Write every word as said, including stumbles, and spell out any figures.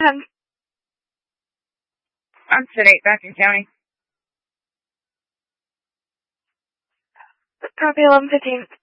Um, I'm sedate back in county. Copy eleven fifteen.